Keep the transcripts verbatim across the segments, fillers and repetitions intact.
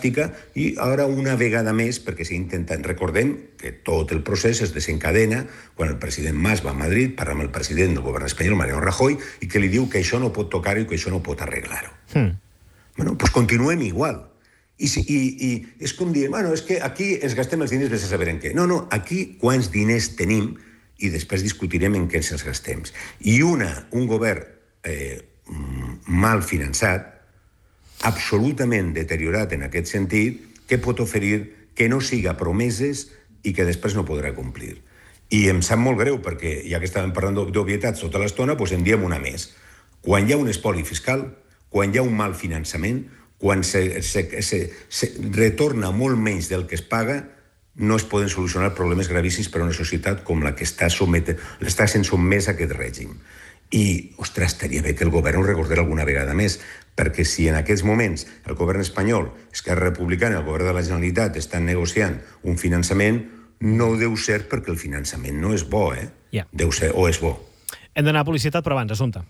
fantàstica i ara una vegada més, perquè s'intenta... Recordem que tot el procés es desencadena quan el president Mas va a Madrid, parla amb el president del govern espanyol, Mariano Rajoy, i que li diu que això no pot tocar-ho i que això no pot arreglar-ho. Mm. Bueno, doncs continuem igual. I, i, i és com dir, bueno, és que aquí ens gastem els diners, vés a saber en què. No, no, aquí quants diners tenim i després discutirem en què ens els gastem. I una, un govern eh, mal finançat, absolutament deteriorat en aquest sentit, que pot oferir que no siga promeses i que després no podrà complir. I em sap molt greu, perquè ja que estàvem parlant d'obvietats tota l'estona, doncs en diem una més. Quan hi ha un espoli fiscal, quan hi ha un mal finançament, quan se, se, se, se retorna molt menys del que es paga, no es poden solucionar problemes gravíssims per a una societat com la que està, somet... està sent sotmesa a aquest règim. I, ostres, estaria bé que el govern ho recordés alguna vegada més, perquè si en aquests moments el govern espanyol, Esquerra Republicana i el govern de la Generalitat estan negociant un finançament, no deu ser perquè el finançament no és bo, eh? Yeah. Deu ser, o és bo. Hem d'anar a publicitat, però abans, Assumpta.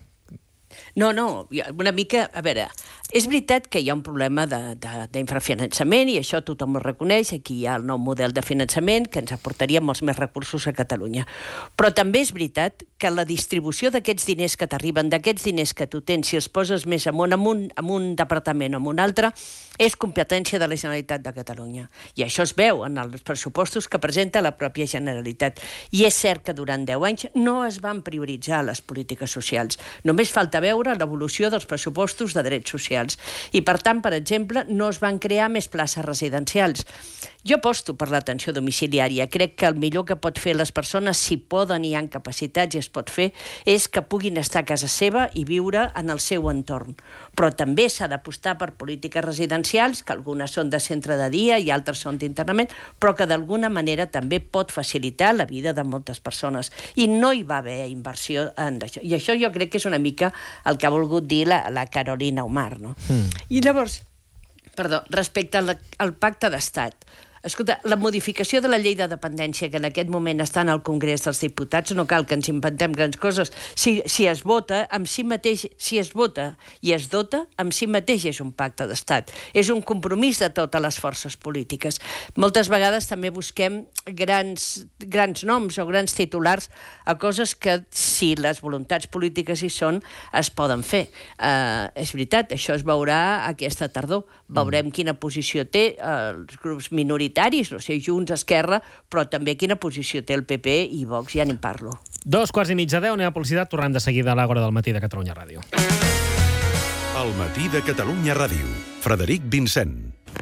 No, no, una mica... A veure, és veritat que hi ha un problema d'infrafinançament i això tothom ho reconeix. Aquí hi ha el nou model de finançament que ens aportaria molts més recursos a Catalunya. Però també és veritat que la distribució d'aquests diners que t'arriben, d'aquests diners que tu tens, si els poses més amunt, amunt, en un departament o en un altre, és competència de la Generalitat de Catalunya. I això es veu en els pressupostos que presenta la pròpia Generalitat. I és cert que durant deu anys no es van prioritzar les polítiques socials. Només falta veure l'evolució dels pressupostos de drets socials. I, per tant, per exemple, no es van crear més places residencials. Jo aposto per l'atenció domiciliària. Crec que el millor que pot fer les persones, si poden i han capacitats i es pot fer, és que puguin estar a casa seva i viure en el seu entorn. Però també s'ha d'apostar per polítiques residencials, que algunes són de centre de dia i altres són d'internament, però que d'alguna manera també pot facilitar la vida de moltes persones. I no hi va haver inversió en això. I això jo crec que és una mica el que ha volgut dir la, la Carolina Omar, no? Mm. I llavors, perdó, respecte al, al pacte d'estat, escolta, la modificació de la llei de dependència que en aquest moment està en el Congrés dels Diputats, no cal que ens inventem grans coses. Si, si es vota, amb si mateix, si es vota i es dota, amb si mateix és un pacte d'estat. És un compromís de totes les forces polítiques. Moltes vegades també busquem grans, grans noms o grans titulars a coses que, si les voluntats polítiques hi són, es poden fer. Uh, és veritat, això es veurà aquesta tardor. Veurem quina posició té uh, els grups minoritaris, no sé, Junts, Esquerra, però també quina posició té el P P i Vox, ja n'hi parlo. Dos quarts i mig de deu, anem a publicitat, tornem de seguida a l'Àgora del matí de Catalunya Ràdio. El matí de Catalunya Ràdio. Frederic Vincent.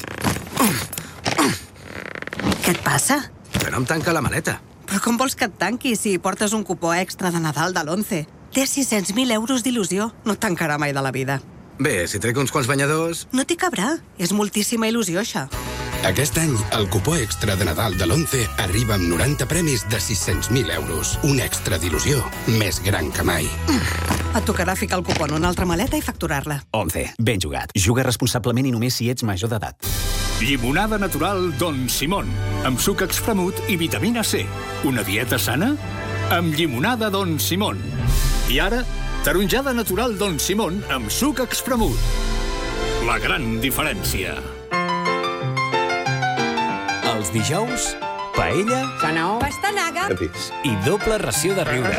Què et passa? Que no em tanca la maleta. Però com vols que et tanqui si portes un cupó extra de Nadal de l'Once? Té sis-cents mil euros d'il·lusió. No et tancarà mai de la vida. Bé, si trec uns quants banyadors... No t'hi cabrà. És moltíssima il·lusió, això. Aquest any, el cupó extra de Nadal de l'Once arriba amb noranta premis de sis-cents mil euros. Un extra d'il·lusió més gran que mai. Mm. Et tocarà ficar el cupó en una altra maleta i facturar-la. Once. Ben jugat. Juga responsablement i només si ets major d'edat. Llimonada natural Don Simón, amb suc expremut i vitamina C. Una dieta sana? Amb llimonada Don Simón. I ara, taronjada natural Don Simón amb suc expremut. La gran diferència. Els dijous, paella... Sanao. Pastanaga. I doble ració de riure.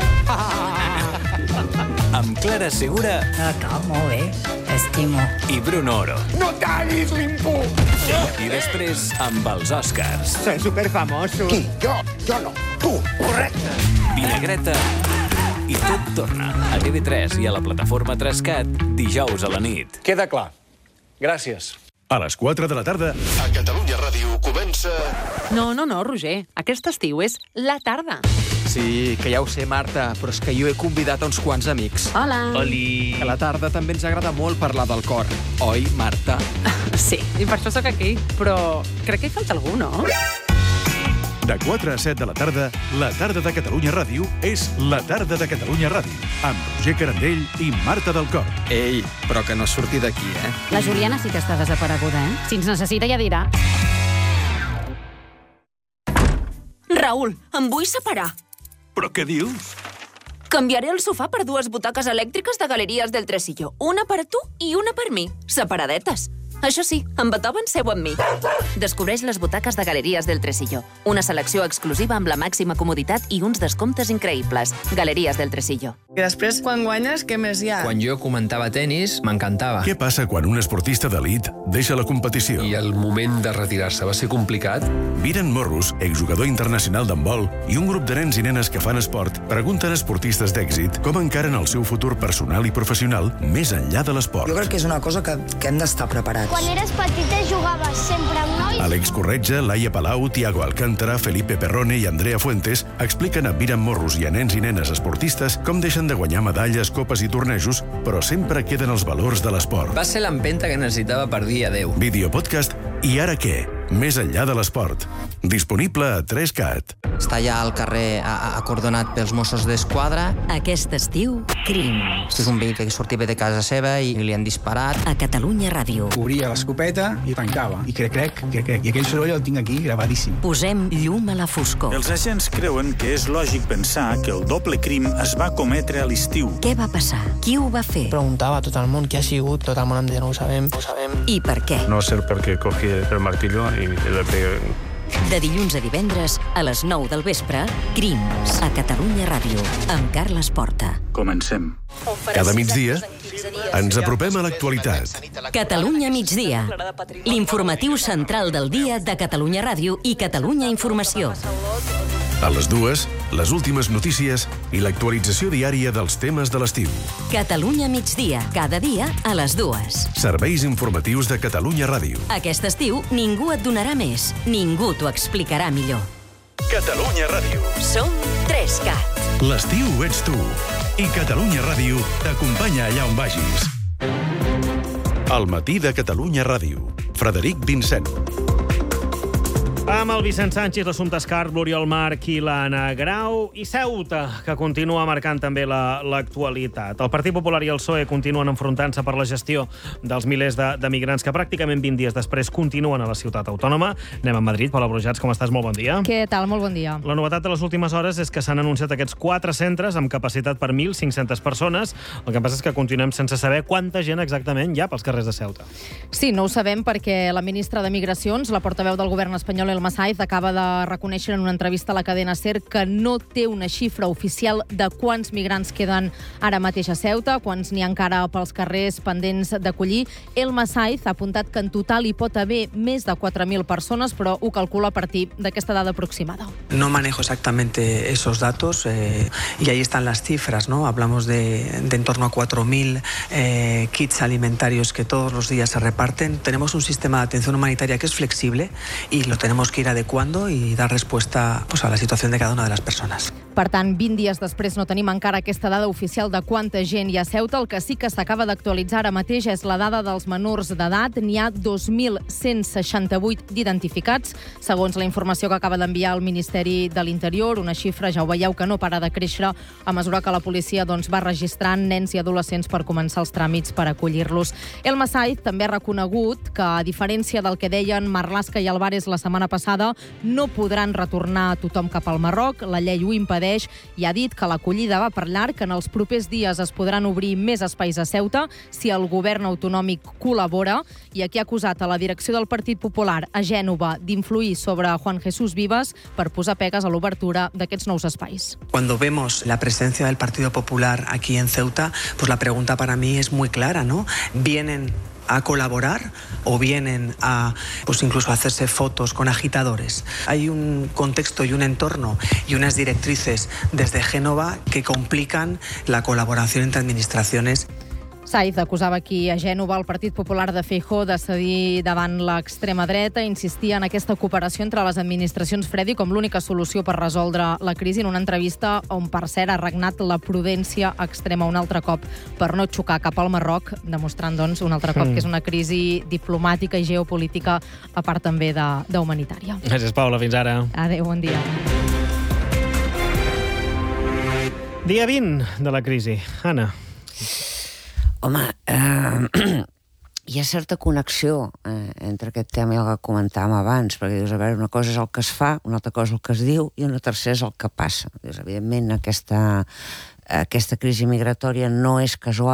Amb Clara Segura... No, no, molt bé. Estimo. I Bruno Oro. No tallis l'impú! I després, amb els Oscars. Són superfamosos. Qui? Jo, jo no. Tu, correcte. Vinagreta i tot torna a T V tres i a la plataforma Trascat dijous a la nit. Queda clar. Gràcies. A les quatre de la tarda... A Catalunya Ràdio comença... No, no, no, Roger. Aquest estiu és la tarda. Sí, que ja ho sé, Marta, però és que jo he convidat a uns quants amics. Hola. Oli. A la tarda també ens agrada molt parlar del cor. Oi, Marta? Sí, i per això sóc aquí. Però crec que hi falta algú, no? De quatre a set de la tarda, la tarda de Catalunya Ràdio és la tarda de Catalunya Ràdio, amb Roger Carandell i Marta del Cor. Ei, però que no surti d'aquí, eh? La Juliana sí que està desapareguda, eh? Si ens necessita ja dirà. Raül, em vull separar. Però què dius? Canviaré el sofà per dues butaques elèctriques de Galeries del Tresillo. Una per a tu i una per mi. Separadetes. Això sí, en Beethoven seu amb mi. Descobreix les butaques de Galeries del Tresillo. Una selecció exclusiva amb la màxima comoditat i uns descomptes increïbles. Galeries del Tresillo. I després, quan guanyes, què més hi ha? Quan jo comentava tenis, m'encantava. Què passa quan un esportista d'elit deixa la competició? I el moment de retirar-se va ser complicat? Viren Morros, exjugador internacional d'handbol, i un grup de nens i nenes que fan esport pregunten a esportistes d'èxit com encaren el seu futur personal i professional més enllà de l'esport. Jo crec que és una cosa que, que hem d'estar preparats. Quan eres petita jugaves sempre amb nois? Àlex Corretja, Laia Palau, Tiago Alcántara, Felipe Perrone i Andrea Fuentes expliquen a Viren Morros i a nens i nenes esportistes com deixen de guanyar medalles, copes i tornejos, però sempre queden els valors de l'esport. Va ser l'empenta que necessitava per dir adeu. Videopodcast I ara què? Més enllà de l'esport. Disponible a tres cat. Està allà al carrer acordonat pels Mossos d'Esquadra. Aquest estiu, crims. És un veí que sortia de casa seva i li han disparat. A Catalunya Ràdio. Obria l'escopeta i tancava. I crec, crec, crec, crec. I aquell soroll el tinc aquí gravadíssim. Posem llum a la foscor. Els agents creuen que és lògic pensar que el doble crim es va cometre a l'estiu. Què va passar? Qui ho va fer? Preguntava a tot el món qui ha sigut, tot el món em deia no ho sabem, no ho sabem. I per què? No sé per què cogí el martillo i le pegué. De dilluns a divendres, a les nou del vespre, Crims, a Catalunya Ràdio, amb Carles Porta. Comencem. Cada migdia ens apropem a l'actualitat. Catalunya migdia, l'informatiu central del dia de Catalunya Ràdio i Catalunya Informació. A les dues, les últimes notícies i l'actualització diària dels temes de l'estiu. Catalunya migdia, cada dia a les dues. Serveis informatius de Catalunya Ràdio. Aquest estiu ningú et donarà més, ningú t'ho explicarà millor. Catalunya Ràdio. Som tres cat. L'estiu ets tu. I Catalunya Ràdio t'acompanya allà on vagis. Al matí de Catalunya Ràdio. Frederic Vincent. Amb el Vicent Sánchez, l'Assumpta Escarp, l'Oriol Marc i l'Anna Grau, i Ceuta, que continua marcant també l'actualitat. El Partit Popular i el P S O E continuen enfrontant-se per la gestió dels milers de, de migrants que pràcticament vint dies després continuen a la ciutat autònoma. Anem a Madrid. Paula Brujats, com estàs? Molt bon dia. Què tal? Molt bon dia. La novetat de les últimes hores és que s'han anunciat aquests quatre centres amb capacitat per mil cinc-centes persones. El que passa és que continuem sense saber quanta gent exactament hi ha pels carrers de Ceuta. Sí, no ho sabem perquè la ministra de Migracions, la portaveu del govern espanyol, Elma Sáiz, acaba de reconèixer en una entrevista a la cadena SER que no té una xifra oficial de quants migrants queden ara mateix a Ceuta, quants n'hi ha encara pels carrers pendents d'acollir. Elma Sáiz ha apuntat que en total hi pot haver més de quatre mil persones, però ho calcula a partir d'aquesta dada aproximada. No manejo exactamente esos datos eh, y ahí están las cifras, ¿no? Hablamos de, de en torno a cuatro mil eh, kits alimentarios que todos los días se reparten. Tenemos un sistema de atención humanitaria que es flexible y lo tenemos que ir adecuando y dar respuesta pues, a la situación de cada una de las personas. Per tant, vint dies després no tenim encara aquesta dada oficial de quanta gent hi ha a Ceuta. El que sí que s'acaba d'actualitzar ara mateix és la dada dels menors d'edat. N'hi ha dos mil cent seixanta-vuit d'identificats, segons la informació que acaba d'enviar el Ministeri de l'Interior. Una xifra, ja ho veieu, que no para de créixer a mesura que la policia doncs, va registrant nens i adolescents per començar els tràmits per acollir-los. Elma Sáiz també ha reconegut que, a diferència del que deien Marlaska i Álvarez la setmana passada, no podran retornar a tothom cap al Marroc. La llei ho impedeix i ha dit que l'acollida va per llarg, que en els propers dies es podran obrir més espais a Ceuta si el govern autonòmic col·labora, i aquí ha acusat a la direcció del Partit Popular a Gènova d'influir sobre Juan Jesús Vivas per posar pegues a l'obertura d'aquests nous espais. Cuando vemos la presencia del Partido Popular aquí en Ceuta, pues la pregunta para mí es muy clara, ¿no? ¿Vienen a colaborar o vienen a pues incluso a hacerse fotos con agitadores? Hay un contexto y un entorno y unas directrices desde Génova que complican la colaboración entre administraciones. Sáiz acusava aquí a Gènova el Partit Popular de Feijóo de cedir davant l'extrema dreta, insistia en aquesta cooperació entre les administracions, Freddy, com l'única solució per resoldre la crisi, en una entrevista on, per cert, ha regnat la prudència extrema un altre cop per no xocar cap al Marroc, demostrant, doncs, un altre cop mm. que és una crisi diplomàtica i geopolítica, a part també de, de humanitària. Gràcies, Paula. Fins ara. Adéu, bon dia. Dia vint de la crisi. Anna. Home, eh, hi ha certa connexió eh, entre aquest tema i el que comentàvem abans, perquè dius, a veure, una cosa és el que es fa, una altra cosa és el que es diu i una tercera és el que passa. Dius, evidentment, aquesta, aquesta crisi migratòria no és casual,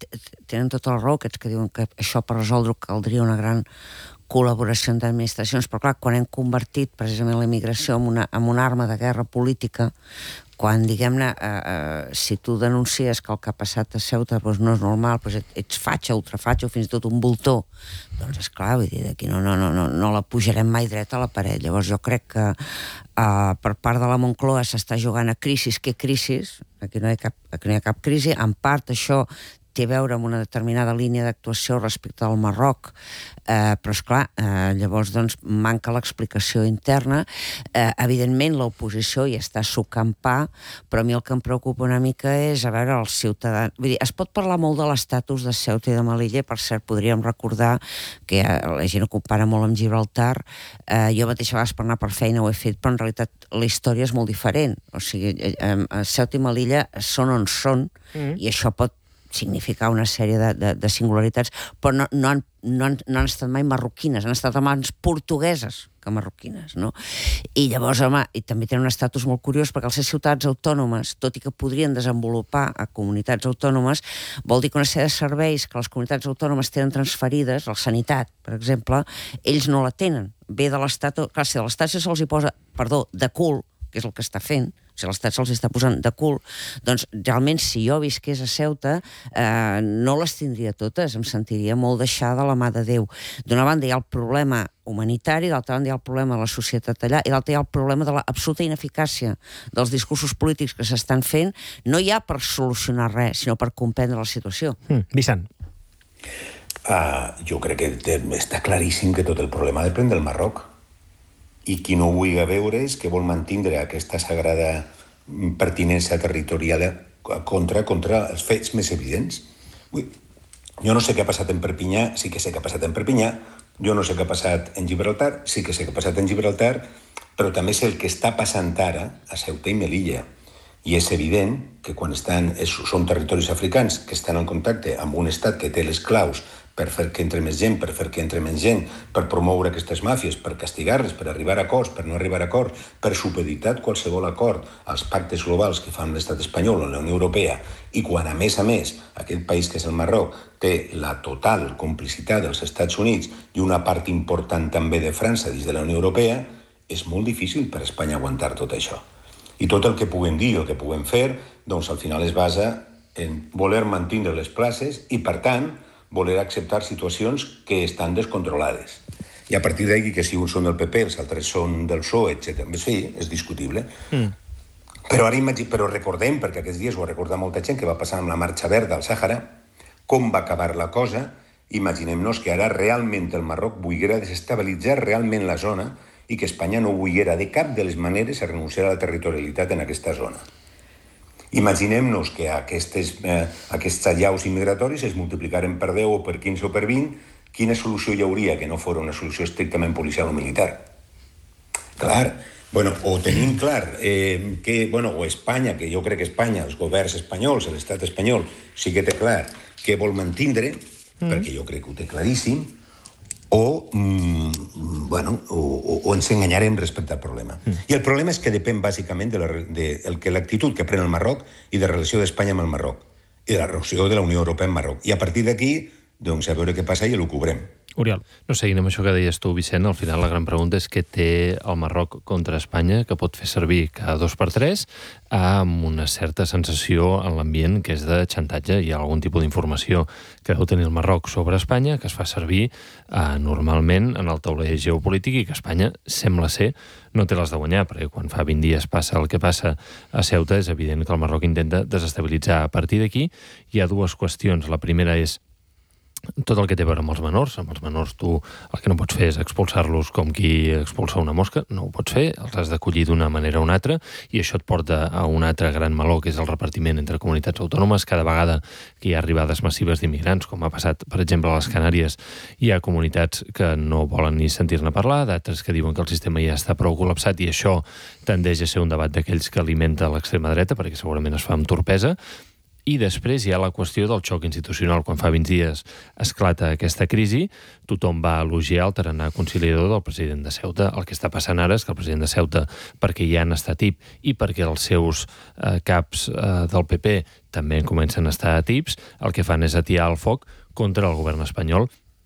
tenen tota la raó aquests que diuen que això per resoldre caldria una gran col·laboració entre administracions, però clar, quan hem convertit precisament la immigració en una, en una arma de guerra política, quan, diguem-ne, eh, eh, si tu denuncies que el que ha passat a Ceuta doncs no és normal, doncs et, ets fatxa, ultrafatxa o fins i tot un voltor, doncs esclar, vull dir, d'aquí no, no, no, no, no la pujarem mai dreta a la paret. Llavors jo crec que eh, per part de la Moncloa s'està jugant a crisis, què crisis? Aquí no hi ha cap, aquí no hi ha cap crisi. En part això té a veure amb una determinada línia d'actuació respecte al Marroc, eh, però esclar, eh, llavors doncs manca l'explicació interna. Eh, evidentment l'oposició hi està a sucampar, però a mi el que em preocupa una mica és, a veure, els ciutadans... Vull dir, es pot parlar molt de l'estatus de Ceuta i de Melilla, per cert, podríem recordar que la gent ho compara molt amb Gibraltar, eh, jo mateixa a vegades per anar per feina ho he fet, però en realitat la història és molt diferent. O sigui, eh, eh, Ceuta i Melilla són on són, mm. i això pot significar una sèrie de, de, de singularitats, però no, no, han, no, han, no han estat mai marroquines, han estat abans portugueses que marroquines, no? I llavors, home, i també tenen un estatus molt curiós, perquè al ser ciutats autònomes, tot i que podrien desenvolupar a comunitats autònomes, vol dir que una sèrie de serveis que les comunitats autònomes tenen transferides, la sanitat, per exemple, ells no la tenen. Ve de l'Estat, clar, si de l'Estat se'ls hi posa, perdó, de cul, que és el que està fent, si l'Estat se'ls està posant de cul, doncs realment si jo visqués a Ceuta eh, no les tindria totes, em sentiria molt deixada de la mà de Déu. D'una banda hi ha el problema humanitari, d'altra banda hi ha el problema de la societat allà, i d'altra hi ha el problema de l'absoluta ineficàcia dels discursos polítics que s'estan fent, no hi ha per solucionar res, sinó per comprendre la situació. Mm, Vicent. Uh, jo crec que està claríssim que tot el problema depèn del Marroc. I qui no ho vulgui veure és que vol mantindre aquesta sagrada pertinença territorial contra, contra els fets més evidents. Ui, jo no sé què ha passat en Perpinyà, sí que sé què ha passat en Perpinyà, jo no sé què ha passat en Gibraltar, sí que sé què ha passat en Gibraltar, però també sé el que està passant ara a Ceuta i Melilla. I és evident que quan estan, són territoris africans que estan en contacte amb un estat que té les claus per fer que entre més gent, per fer que entre menys gent, per promoure aquestes màfies, per castigar-les, per arribar a acords, per no arribar a acords, per supeditar qualsevol acord als pactes globals que fan l'estat espanyol o la Unió Europea, i quan, a més a més, aquest país que és el Marroc té la total complicitat dels Estats Units i una part important també de França dins de la Unió Europea, és molt difícil per Espanya aguantar tot això. I tot el que puguem dir, el que puguem fer, doncs al final es basa en voler mantindre les places i, per tant, voler acceptar situacions que estan descontrolades. I a partir d'aquí, que si uns són del P P, els altres són del P S O E, etcètera. Sí, és discutible. Mm. Però ara imagi... però recordem, perquè aquests dies ho ha recordat molta gent, que va passar amb la Marxa Verda al Sàhara, com va acabar la cosa. Imaginem-nos que ara realment el Marroc volguera desestabilitzar realment la zona i que Espanya no volguera de cap de les maneres a renunciar a la territorialitat en aquesta zona. Imaginem-nos que aquestes, eh, aquests allaus immigratoris es multiplicaren per deu o per quinze o per vint, quina solució hi hauria que no fos una solució estrictament policial o militar? Clar, bueno, o tenim clar eh, que, bueno, o Espanya, que jo crec que Espanya, els governs espanyols, l'estat espanyol, sí que té clar què vol mantindre, mm. perquè jo crec que ho té claríssim, o, mm, bueno, o, o, o ens enganyarem respecte al problema. Mm. I el problema és que depèn bàsicament de, la, de el que l'actitud que pren el Marroc i de la relació d'Espanya amb el Marroc, i de la relació de la Unió Europea amb Marroc. I a partir d'aquí, doncs, a veure què passa i ho cobrem. Oriol. No, seguint amb això que deies tu, Vicent, al final la gran pregunta és què té el Marroc contra Espanya, que pot fer servir cada dos per tres, amb una certa sensació en l'ambient que és de xantatge. Hi ha algun tipus d'informació que deu tenir el Marroc sobre Espanya, que es fa servir eh, normalment en el tauler geopolític i que Espanya sembla ser no té les de guanyar, perquè quan fa vint dies passa el que passa a Ceuta, és evident que el Marroc intenta desestabilitzar. A partir d'aquí hi ha dues qüestions. La primera és tot el que té a veure amb els menors. Amb els menors tu el que no pots fer és expulsar-los com qui expulsa una mosca, no ho pots fer, els has d'acollir d'una manera o una altra, i això et porta a un altre gran meló, que és el repartiment entre comunitats autònomes. Cada vegada que hi ha arribades massives d'immigrants, com ha passat, per exemple, a les Canàries, hi ha comunitats que no volen ni sentir-ne parlar, d'altres que diuen que el sistema ja està prou col·lapsat, i això tendeix a ser un debat d'aquells que alimenta l'extrema dreta, perquè segurament es fa amb torpesa. I després hi ha la qüestió del xoc institucional. Quan fa vint dies esclata aquesta crisi, tothom va elogiar el tarannà conciliador del president de Ceuta. El que està passant ara és que el president de Ceuta, perquè ja han estat tip i perquè els seus eh, caps eh, del P P també comencen a estar a tips, el que fan és atiar el foc contra el govern espanyol.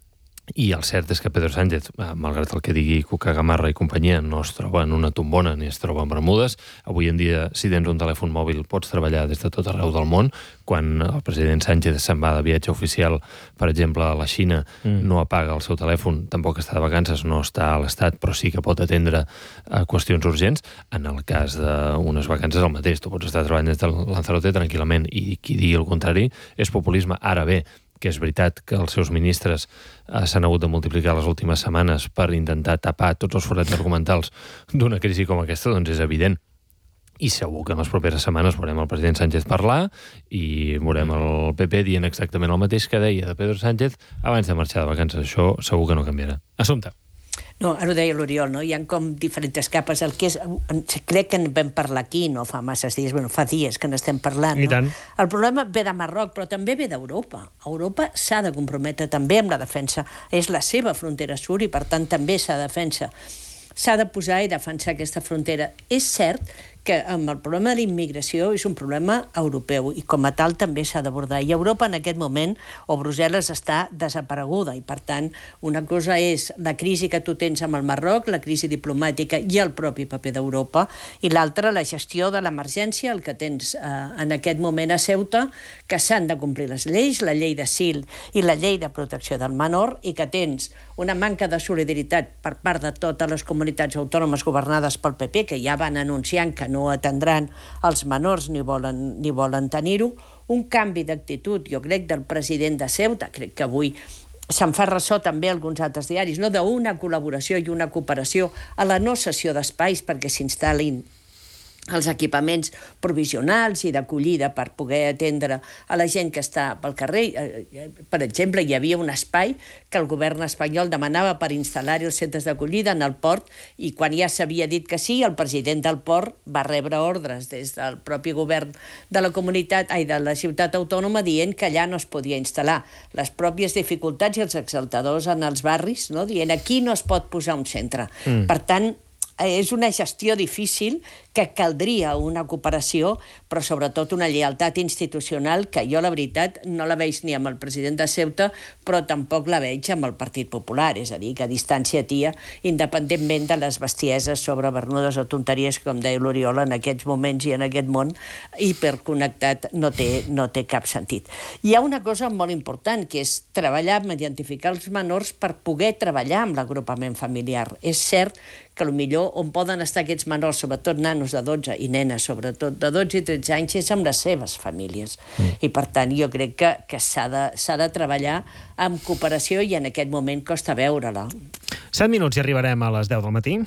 I el cert és que Pedro Sánchez, malgrat el que digui Cuca Gamarra i companyia, no es troba en una tombona ni es troba en Bermudes. Avui en dia, si tens un telèfon mòbil, pots treballar des de tot arreu del món. Quan el president Sánchez se'n va de viatge oficial, per exemple, a la Xina, mm. no apaga el seu telèfon, tampoc està de vacances, no està a l'Estat, però sí que pot atendre a qüestions urgents. En el cas d'unes vacances, el mateix. Tu pots estar treballant des de Lanzarote tranquil·lament i qui digui el contrari és populisme. Ara bé, que és veritat que els seus ministres eh, s'han hagut de multiplicar les últimes setmanes per intentar tapar tots els forats argumentals d'una crisi com aquesta, doncs és evident. I segur que en les properes setmanes veurem el president Sánchez parlar i veurem el P P dient exactament el mateix que deia de Pedro Sánchez abans de marxar de vacances. Això segur que no canviarà. Assumpte. No, ara ho deia l'Oriol, no? Hi ha com diferents capes. El que és, crec que en vam parlar aquí, no fa massa dies, bueno, fa dies que n'estem parlant. I no? tant. El problema ve de Marroc, però també ve d'Europa. Europa s'ha de comprometre també amb la defensa. És la seva frontera sud i, per tant, també s'ha de defensa. S'ha de posar i defensar aquesta frontera. És cert que amb el problema de la immigració és un problema europeu i com a tal també s'ha d'abordar. I Europa en aquest moment, o Brussel·les, està desapareguda i per tant una cosa és la crisi que tu tens amb el Marroc, la crisi diplomàtica i el propi paper d'Europa, i l'altra la gestió de l'emergència, el que tens eh, en aquest moment a Ceuta, que s'han de complir les lleis, la llei d'asil i la llei de protecció del menor, i que tens una manca de solidaritat per part de totes les comunitats autònomes governades pel P P, que ja van anunciant que no atendran els menors ni volen, ni volen tenir-ho, un canvi d'actitud, jo crec, del president de Ceuta, crec que avui se'n fa ressò també alguns altres diaris, no, d'una col·laboració i una cooperació a la no cessió d'espais perquè s'instal·lin els equipaments provisionals i d'acollida per poder atendre a la gent que està pel carrer. Per exemple, hi havia un espai que el govern espanyol demanava per instal·lar-hi els centres d'acollida en el port i quan ja s'havia dit que sí, el president del port va rebre ordres des del propi govern de la comunitat, ai, de la ciutat autònoma dient que allà no es podia instal·lar. Les pròpies dificultats i els exaltadors en els barris, no? Dient aquí no es pot posar un centre. Mm. Per tant, és una gestió difícil que caldria una cooperació, però sobretot una lleialtat institucional que jo, la veritat, no la veig ni amb el president de Ceuta, però tampoc la veig amb el Partit Popular, és a dir, que a distància tia, independentment de les bestieses sobre Bermudes o tonteries, com deia l'Oriol, en aquests moments i en aquest món hiperconnectat no té, no té cap sentit. Hi ha una cosa molt important, que és treballar amb identificar els menors per poder treballar amb l'agrupament familiar. És cert que potser on poden estar aquests menors, sobretot nanos de dotze i nenes, sobretot de dotze i tretze anys, és amb les seves famílies. Mm. I, per tant, jo crec que, que s'ha de, s'ha de treballar amb cooperació i en aquest moment costa veure-la. set minuts i arribarem a les deu del matí.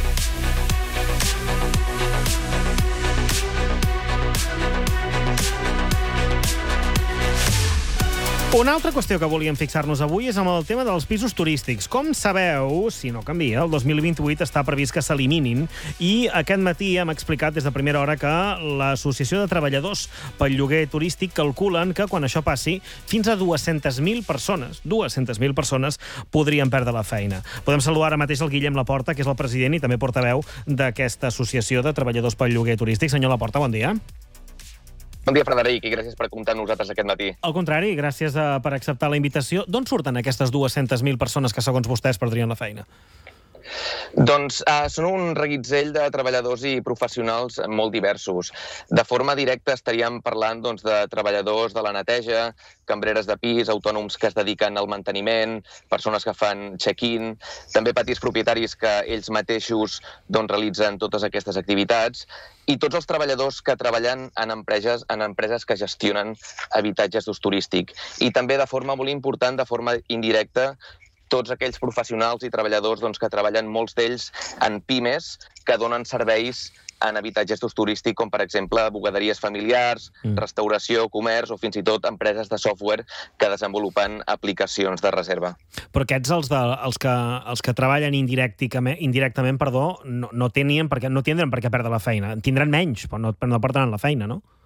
Una altra qüestió que volíem fixar-nos avui és amb el tema dels pisos turístics. Com sabeu, si no canvia, el dos mil vint-i-vuit està previst que s'eliminin i aquest matí hem explicat des de primera hora que l'Associació de Treballadors pel Lloguer Turístic calculen que quan això passi, fins a dues-centes mil persones, dues-centes mil persones podrien perdre la feina. Podem saludar ara mateix el Guillem Laporta, que és el president i també portaveu d'aquesta Associació de Treballadors pel Lloguer Turístic. Senyor Laporta, bon dia. Bon dia, Frederic, i gràcies per comptar amb nosaltres aquest matí. Al contrari, gràcies uh, per acceptar la invitació. D'on surten aquestes dues-centes mil persones que, segons vostès, perdrien la feina? Doncs uh, són un reguitzell de treballadors i professionals molt diversos. De forma directa estaríem parlant doncs, de treballadors de la neteja, cambreres de pis, autònoms que es dediquen al manteniment, persones que fan check-in, també petits propietaris que ells mateixos doncs, realitzen totes aquestes activitats, i tots els treballadors que treballen en empreses, en empreses que gestionen habitatges d'ús turístic. I també de forma molt important, de forma indirecta, tots aquells professionals i treballadors doncs, que treballen molts d'ells en pimes que donen serveis en habitatges d'ús turístic, com per exemple bugaderies familiars, mm. restauració, comerç o fins i tot empreses de software que desenvolupen aplicacions de reserva. Però aquests, els, de, els, que, els que treballen indirectament, indirectament perdó, no, no, tenien perquè, no tindran per què perdre la feina. En tindran menys, però no, però no perdran la feina, no?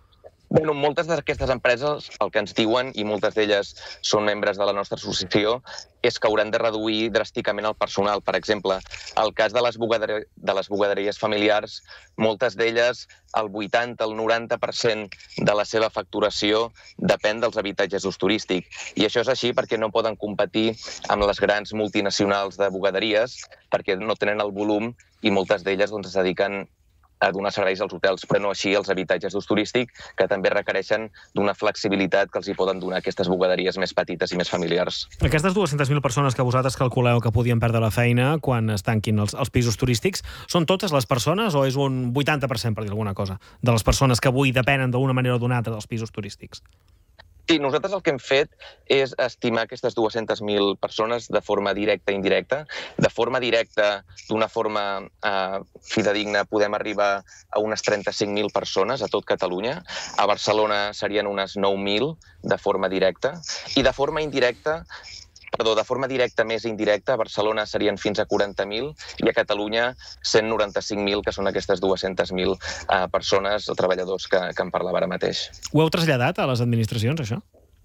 Bueno, moltes d'aquestes empreses, el que ens diuen, i moltes d'elles són membres de la nostra associació, és que hauran de reduir dràsticament el personal. Per exemple, el cas de les, bugader de les bugaderies familiars, moltes d'elles, el vuitanta, el noranta per cent de la seva facturació depèn dels habitatges d'ús turístic. I això és així perquè no poden competir amb les grans multinacionals de bugaderies, perquè no tenen el volum i moltes d'elles doncs, es dediquen a donar serveis als hotels, però no així als habitatges d'ús turístic, que també requereixen d'una flexibilitat que els hi poden donar aquestes bugaderies més petites i més familiars. Aquestes dues-centes mil persones que vosaltres calculeu que podien perdre la feina quan es tanquin els, els pisos turístics, són totes les persones o és un vuitanta per cent, per dir alguna cosa, de les persones que avui depenen d'una manera o d'una altra dels pisos turístics? Sí, nosaltres el que hem fet és estimar aquestes dues-centes mil persones de forma directa i indirecta. De forma directa, d'una forma eh, fidedigna, podem arribar a unes trenta-cinc mil persones a tot Catalunya. A Barcelona serien unes nou mil de forma directa. I de forma indirecta, perdó, de forma directa més indirecta, a Barcelona serien fins a quaranta mil i a Catalunya cent noranta-cinc mil, que són aquestes dues-centes mil eh, persones o treballadors que, que en parlava ara mateix. Ho heu traslladat a les administracions, això?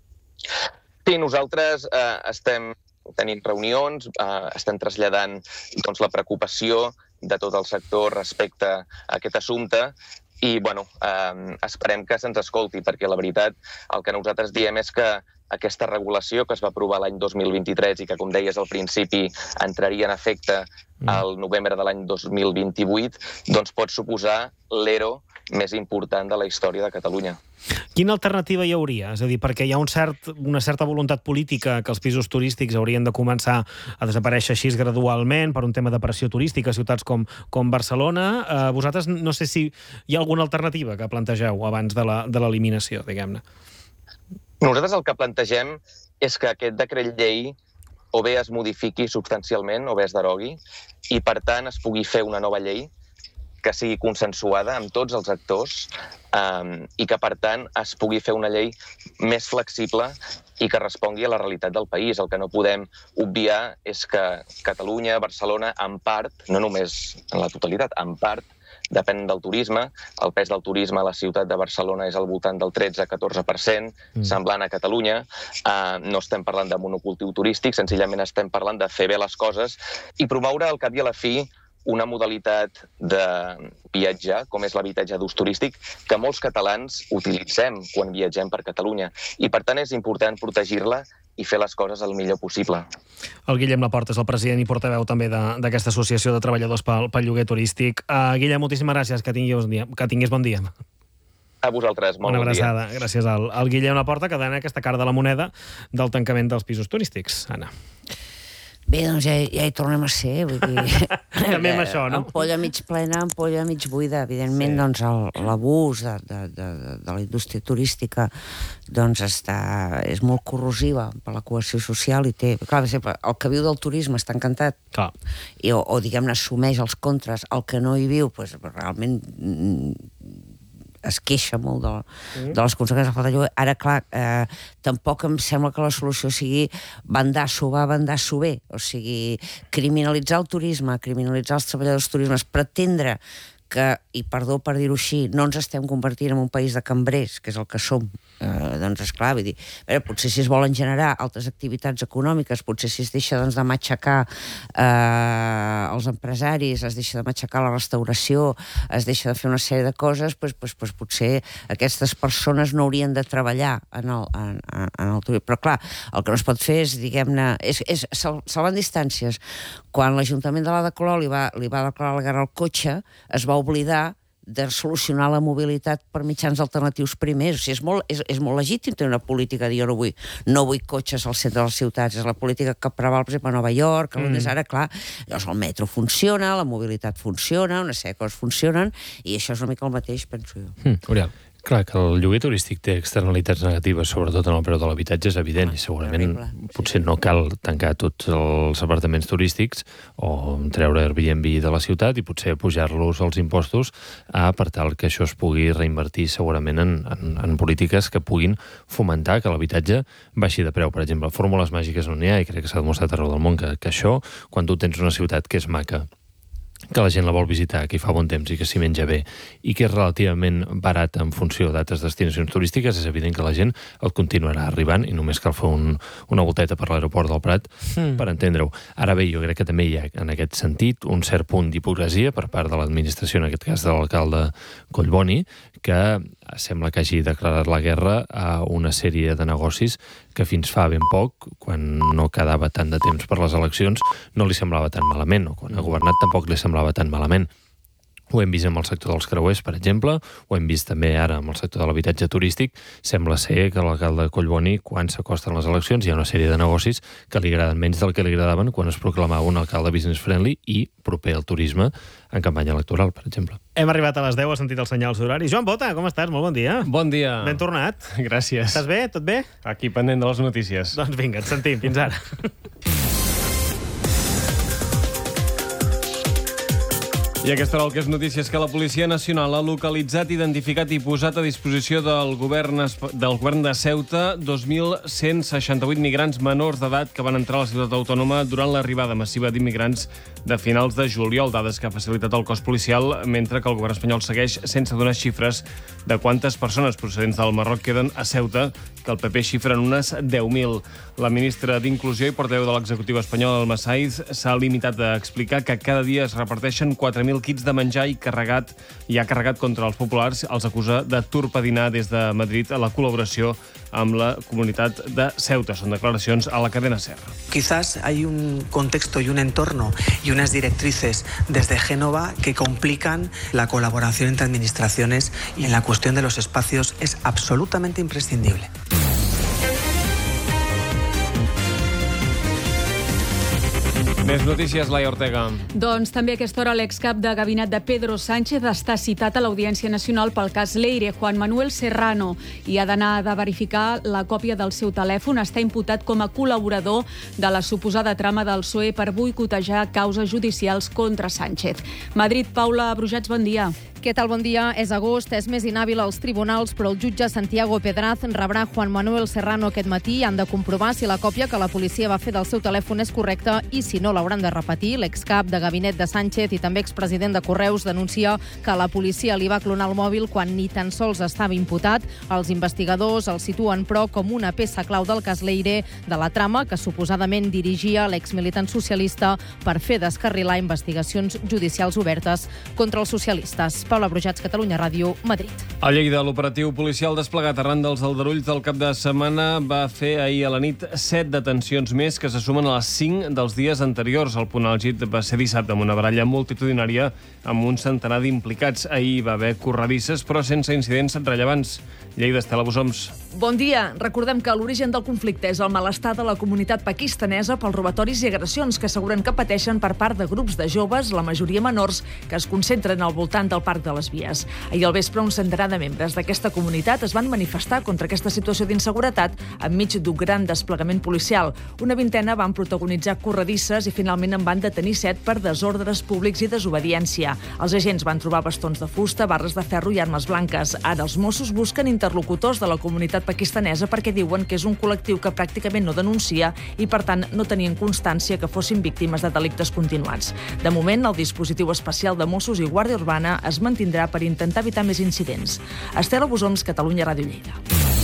Sí, nosaltres eh, estem tenint reunions, eh, estem traslladant doncs, la preocupació de tot el sector respecte a aquest assumpte i bueno, eh, esperem que se'ns escolti, perquè la veritat el que nosaltres diem és que aquesta regulació que es va aprovar l'any dos mil vint-i-tres i que, com deies al principi, entraria en efecte al novembre de l'any dos mil vint-i-vuit, doncs pot suposar l'ero més important de la història de Catalunya. Quina alternativa hi hauria? És a dir, perquè hi ha un cert, una certa voluntat política que els pisos turístics haurien de començar a desaparèixer així gradualment per un tema de pressió turística a ciutats com, com Barcelona. Eh, vosaltres no sé si hi ha alguna alternativa que plantegeu abans de la, de l'eliminació, diguem-ne. Nosaltres el que plantegem és que aquest decret llei o bé es modifiqui substancialment o bé es derogui i, per tant, es pugui fer una nova llei que sigui consensuada amb tots els actors um, i que, per tant, es pugui fer una llei més flexible i que respongui a la realitat del país. El que no podem obviar és que Catalunya, Barcelona, en part, no només en la totalitat, en part, depèn del turisme. El pes del turisme a la ciutat de Barcelona és al voltant del tretze a catorze per cent, mm. semblant a Catalunya. Uh, no estem parlant de monocultiu turístic, senzillament estem parlant de fer bé les coses i promoure, al cap i a la fi, una modalitat de viatjar, com és l'habitatge d'ús turístic, que molts catalans utilitzem quan viatgem per Catalunya. I, per tant, és important protegir-la i fer les coses el millor possible. El Guillem Laporta és el president i portaveu també d'aquesta associació de treballadors pel, pel lloguer turístic. Uh, Guillem, moltíssimes gràcies, que tinguis, que tinguis bon dia. A vosaltres, molt Una bon dia. abraçada. Gràcies al, al Guillem Laporta, que dona aquesta cara de la moneda del tancament dels pisos turístics. Anna. Bé, doncs ja, ja hi tornem a ser, vull dir... També amb això, no? Ampolla mig plena, ampolla mig buida. Evidentment, sí. doncs, l'abús de, de, de, de la indústria turística doncs està, és molt corrosiva per la cohesió social i té... Clar, sempre, el que viu del turisme està encantat. Clar. I, o, o diguem-ne, assumeix els contres. El que no hi viu, doncs, realment... es queixa molt de, de les conseqüències del falta de lloguer. Ara, clar, eh, tampoc em sembla que la solució sigui bandar-s'ho va, bandar-s'ho bé. O sigui, criminalitzar el turisme, criminalitzar els treballadors turismes, pretendre que, i perdó per dir-ho així, no ens estem convertint en un país de cambrers, que és el que som, eh, doncs esclar, vull dir, a veure, potser si es volen generar altres activitats econòmiques, potser si es deixa doncs, de matxacar eh, els empresaris, es deixa de matxacar la restauració, es deixa de fer una sèrie de coses, doncs, doncs, doncs potser aquestes persones no haurien de treballar en el, en, en el turisme. Però clar, el que no es pot fer és, diguem-ne, és, és salvant distàncies. Quan l'Ajuntament de l'Ada Colau li va, li va declarar la guerra al cotxe, es va oblidar de solucionar la mobilitat per mitjans alternatius primers. O sigui, és molt, és, és molt legítim tenir una política de jo no vull, no vull cotxes al centre de les ciutats. És la política que preval, per exemple, a Nova York, a Londres. Mm. Ara, clar, llavors el metro funciona, la mobilitat funciona, una sèrie de coses funcionen, i això és una mica el mateix, penso jo. Mm, Oriol. Clar, que el lloguer turístic té externalitats negatives, sobretot en el preu de l'habitatge, és evident, ah, i segurament terrible. Potser no cal tancar tots els apartaments turístics o treure Airbnb de la ciutat i potser pujar-los els impostos a, per tal que això es pugui reinvertir segurament en, en, en polítiques que puguin fomentar que l'habitatge baixi de preu. Per exemple, fórmules màgiques no n'hi ha, i crec que s'ha demostrat arreu del món que, que això, quan tu tens una ciutat que és maca, que la gent la vol visitar, que hi fa bon temps i que s'hi menja bé, i que és relativament barat en funció d'altres destinacions turístiques, és evident que la gent el continuarà arribant i només cal fer un, una volteta per l'aeroport del Prat mm. per entendre-ho. Ara bé, jo crec que també hi ha, en aquest sentit, un cert punt d'hipocresia per part de l'administració, en aquest cas de l'alcalde Collboni, que sembla que hagi declarat la guerra a una sèrie de negocis que fins fa ben poc, quan no quedava tant de temps per les eleccions, no li semblava tan malament, o quan ha governat tampoc li semblava tan malament. Ho hem vist amb el sector dels creuers, per exemple, ho hem vist també ara amb el sector de l'habitatge turístic. Sembla ser que l'alcalde Collboni, quan s'acosten les eleccions, hi ha una sèrie de negocis que li agraden menys del que li agradaven quan es proclamava un alcalde business-friendly i proper al turisme en campanya electoral, per exemple. Hem arribat a les deu, has sentit els senyals horaris. Joan Bota, com estàs? Molt bon dia. Bon dia. Ben tornat. Gràcies. Estàs bé? Tot bé? Aquí pendent de les notícies. Doncs vinga, et sentim. Fins ara. I aquesta hora el que és notícia és que la Policia Nacional ha localitzat, identificat i posat a disposició del govern, del govern de Ceuta dos mil cent seixanta-vuit migrants menors d'edat que van entrar a la ciutat autònoma durant l'arribada massiva d'immigrants de finals de juliol, dades que ha facilitat el cos policial, mentre que el govern espanyol segueix sense donar xifres de quantes persones procedents del Marroc queden a Ceuta, que el P P xifra en unes deu mil. La ministra d'Inclusió i portaveu de l'executiu espanyol, Alma Saiz, s'ha limitat a explicar que cada dia es reparteixen quatre mil kits de menjar i carregat i ha carregat contra els populars, els acusa de torpedinar des de Madrid a la col·laboració amb la comunitat de Ceuta. Són declaracions a la cadena SER. Quizás hay un contexto y un entorno y unas directrices desde Génova que complican la colaboración entre administraciones y en la cuestión de los espacios es absolutamente imprescindible. Més notícies, Laia Ortega. Doncs també a aquesta hora l'excap de gabinet de Pedro Sánchez està citat a l'Audiència Nacional pel cas Leire, Juan Manuel Serrano, i ha d'anar de verificar la còpia del seu telèfon. Està imputat com a col·laborador de la suposada trama del P S O E per boicotejar causes judicials contra Sánchez. Madrid, Paula Brujats, bon dia. Què tal? Bon dia. És agost, és més inhàbil als tribunals, però el jutge Santiago Pedraz rebrà Juan Manuel Serrano aquest matí i han de comprovar si la còpia que la policia va fer del seu telèfon és correcta i, si no, l'hauran de repetir. L'excap de gabinet de Sánchez i també expresident de Correus denuncia que la policia li va clonar el mòbil quan ni tan sols estava imputat. Els investigadors el situen, però, com una peça clau del cas Leire, de la trama que suposadament dirigia l'exmilitant socialista per fer descarrilar investigacions judicials obertes contra els socialistes. Paula Brujats, Catalunya Ràdio, Madrid. A Lleida, l'operatiu policial desplegat arran dels aldarulls del cap de setmana va fer ahir a la nit set detencions més que se sumen a les cinc dels dies anteriors. El punt àlgid va ser dissabte amb una baralla multitudinària amb un centenar d'implicats. Ahir va haver corredisses, però sense incidents rellevants. Lleida, Estela Bosoms. Bon dia. Recordem que l'origen del conflicte és el malestar de la comunitat pakistanesa pels robatoris i agressions que asseguren que pateixen per part de grups de joves, la majoria menors, que es concentren al voltant del Parc de les Vies. Ahir al vespre, un centenar de membres d'aquesta comunitat es van manifestar contra aquesta situació d'inseguretat enmig d'un gran desplegament policial. Una vintena van protagonitzar corredisses i finalment en van detenir set per desordres públics i desobediència. Els agents van trobar bastons de fusta, barres de ferro i armes blanques. Ara els Mossos busquen interlocutors de la comunitat pakistanesa perquè diuen que és un col·lectiu que pràcticament no denuncia i, per tant, no tenien constància que fossin víctimes de delictes continuats. De moment, el dispositiu especial de Mossos i Guàrdia Urbana es mantindrà per intentar evitar més incidents. Estela Bosoms, Catalunya Ràdio, Lleida.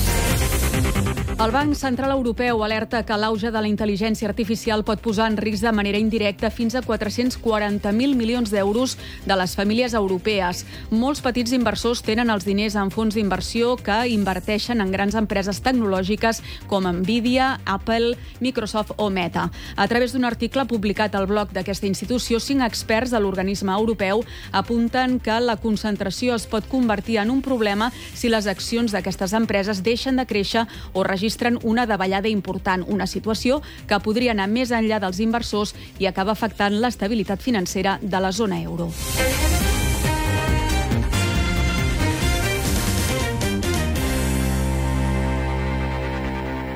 El Banc Central Europeu alerta que l'auge de la intel·ligència artificial pot posar en risc de manera indirecta fins a quatre-cents quaranta mil milions d'euros de les famílies europees. Molts petits inversors tenen els diners en fons d'inversió que inverteixen en grans empreses tecnològiques com Nvidia, Apple, Microsoft o Meta. A través d'un article publicat al blog d'aquesta institució, cinc experts de l'organisme europeu apunten que la concentració es pot convertir en un problema si les accions d'aquestes empreses deixen de créixer o registren una davallada important, una situació que podria anar més enllà dels inversors i acabar afectant l'estabilitat financera de la zona euro.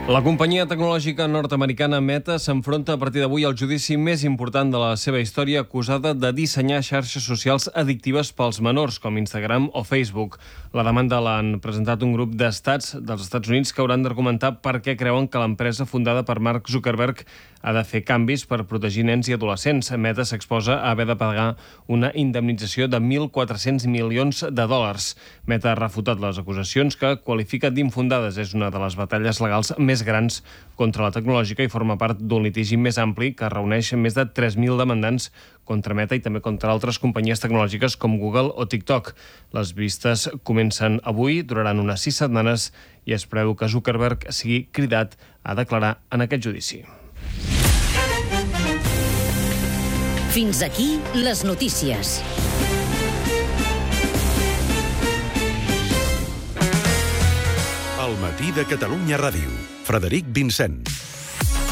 La companyia tecnològica nord-americana Meta s'enfronta a partir d'avui al judici més important de la seva història, acusada de dissenyar xarxes socials addictives pels menors, com Instagram o Facebook. La demanda l'han presentat un grup d'estats dels Estats Units que hauran d'argumentar per què creuen que l'empresa fundada per Mark Zuckerberg ha de fer canvis per protegir nens i adolescents. Meta s'exposa a haver de pagar una indemnització de mil quatre-cents milions de dòlars. Meta ha refutat les acusacions, que qualifica d'infundades. És una de les batalles legals més grans contra la tecnològica i forma part d'un litigi més ampli que reuneix més de tres mil demandants contra Meta i també contra altres companyies tecnològiques com Google o TikTok. Les vistes comencen avui, duraran unes sis setmanes i es preveu que Zuckerberg sigui cridat a declarar en aquest judici. Fins aquí les notícies. El matí de Catalunya Ràdio. Frederic Vincent.